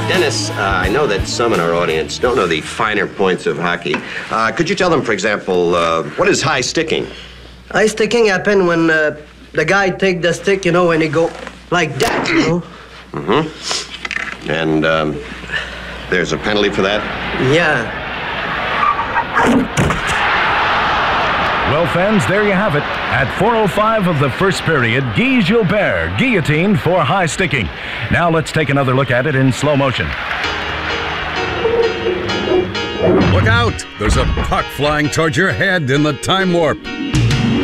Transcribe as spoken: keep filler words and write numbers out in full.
Dennis, uh, I know that some in our audience don't know the finer points of hockey. Uh, could you tell them, for example, uh, what is high sticking? High sticking happen when uh, the guy take the stick, you know, and he go like that, you know? Mm-hmm. And um, there's a penalty for that? Yeah. Well, fans, there you have it. At four oh five of the first period, Guy Gilbert guillotined for high sticking. Now let's take another look at it in slow motion. Look out! There's a puck flying towards your head in the time warp.